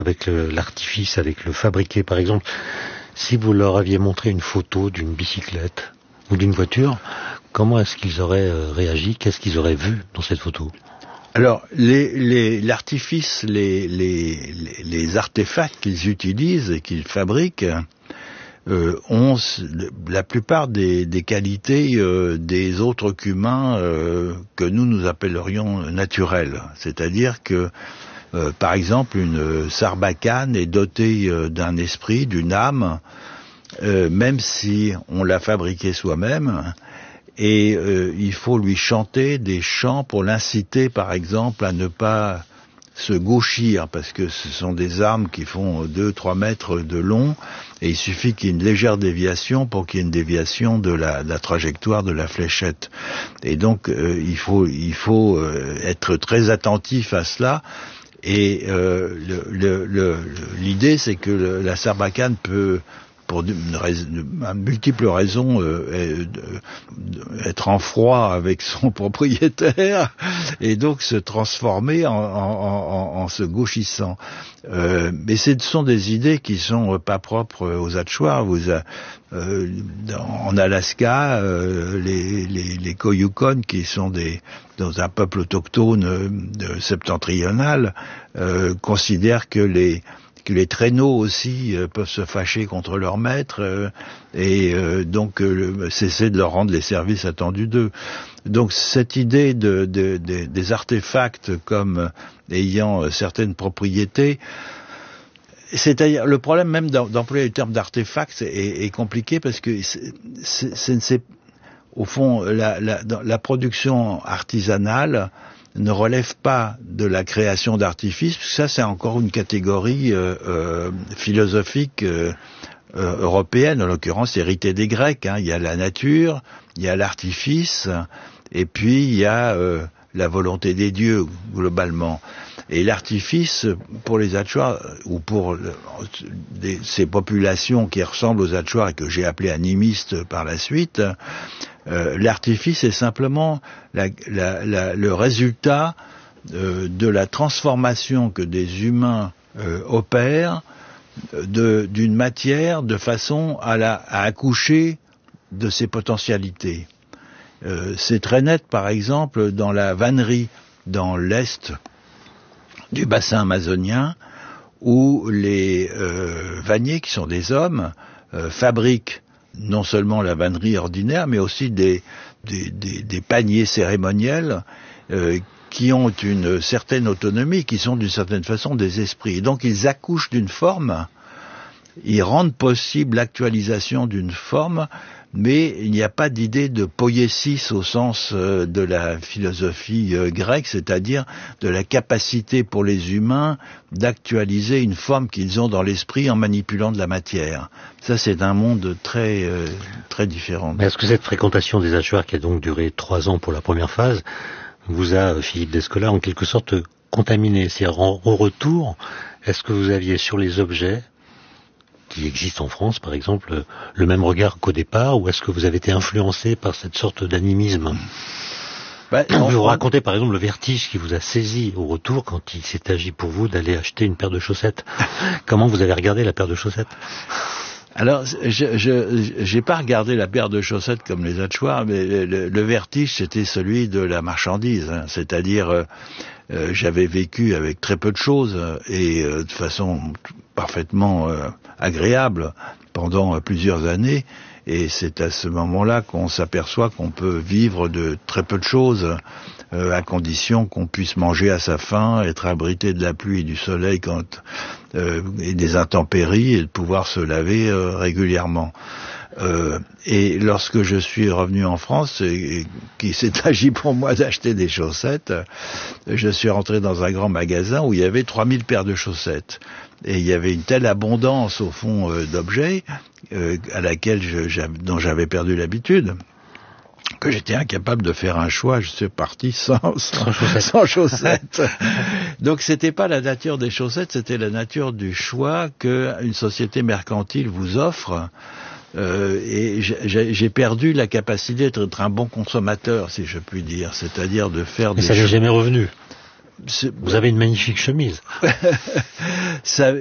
avec l'artifice, avec le fabriqué, par exemple, si vous leur aviez montré une photo d'une bicyclette ou d'une voiture, comment est-ce qu'ils auraient réagi? Qu'est-ce qu'ils auraient vu dans cette photo? Alors, l'artifice, les artefacts qu'ils utilisent et qu'ils fabriquent ont la plupart des qualités des autres qu'humains que nous appellerions naturels. C'est-à-dire que, par exemple, une sarbacane est dotée d'un esprit, d'une âme, même si on l'a fabriquée soi-même. Et il faut lui chanter des chants pour l'inciter, par exemple, à ne pas se gauchir, parce que ce sont des armes qui font 2-3 mètres de long, et il suffit qu'il y ait une légère déviation pour qu'il y ait une déviation de la trajectoire de la fléchette. Et donc, il faut être très attentif à cela. Et l'idée, c'est que la sarbacane peut, pour multiples raisons, être en froid avec son propriétaire et donc se transformer en se gauchissant. Mais ce sont des idées qui sont pas propres aux Hatchoirs. En Alaska, les Koyukon, qui sont dans un peuple autochtone septentrional, considèrent que les traîneaux aussi peuvent se fâcher contre leur maître et donc cesser de leur rendre les services attendus d'eux. Donc cette idée des artefacts comme ayant certaines propriétés, c'est-à-dire le problème même d'employer le terme d'artefact est compliqué parce que c'est au fond la production artisanale ne relève pas de la création d'artifices, parce que ça c'est encore une catégorie philosophique européenne, en l'occurrence héritée des Grecs. Il y a la nature, il y a l'artifice, et puis il y a la volonté des dieux globalement. Et l'artifice, pour les Hatchoirs, ou pour ces populations qui ressemblent aux Hatchoirs et que j'ai appelées animistes par la suite, l'artifice est simplement le résultat de la transformation que des humains opèrent d'une matière de façon à accoucher de ses potentialités. C'est très net, par exemple, dans la vannerie, dans l'est du bassin amazonien, où les vanniers, qui sont des hommes, fabriquent non seulement la vannerie ordinaire, mais aussi des paniers cérémoniels qui ont une certaine autonomie, qui sont d'une certaine façon des esprits. Et donc ils accouchent d'une forme, ils rendent possible l'actualisation d'une forme, mais il n'y a pas d'idée de poiesis au sens de la philosophie grecque, c'est-à-dire de la capacité pour les humains d'actualiser une forme qu'ils ont dans l'esprit en manipulant de la matière. Ça, c'est un monde très différent. Mais est-ce que cette fréquentation des Hatchoirs, qui a donc duré 3 ans pour la première phase, vous a, Philippe Descola, en quelque sorte contaminé? C'est-à-dire, au retour, est-ce que vous aviez sur les objets qui existent en France, par exemple, le même regard qu'au départ, ou est-ce que vous avez été influencé par cette sorte d'animisme? Vous racontez par exemple le vertige qui vous a saisi au retour quand il s'est agi pour vous d'aller acheter une paire de chaussettes. Comment vous avez regardé la paire de chaussettes? Alors, j'ai pas regardé la paire de chaussettes comme les Hatchoirs, mais le vertige, c'était celui de la marchandise, c'est-à-dire j'avais vécu avec très peu de choses et de façon parfaitement agréable pendant plusieurs années, et c'est à ce moment-là qu'on s'aperçoit qu'on peut vivre de très peu de choses à condition qu'on puisse manger à sa faim, être abrité de la pluie et du soleil et des intempéries, et de pouvoir se laver régulièrement. Et lorsque je suis revenu en France, et qu'il s'est agi pour moi d'acheter des chaussettes, je suis rentré dans un grand magasin où il y avait 3000 paires de chaussettes. Et il y avait une telle abondance, au fond, d'objets, dont j'avais perdu l'habitude, que j'étais incapable de faire un choix. Je suis parti sans chaussettes. Donc c'était pas la nature des chaussettes, c'était la nature du choix qu'une société mercantile vous offre. Et j'ai perdu la capacité d'être un bon consommateur, si je puis dire, c'est-à-dire de faire des choix. Mais ça n'est jamais revenu. Vous avez une magnifique chemise. Ça,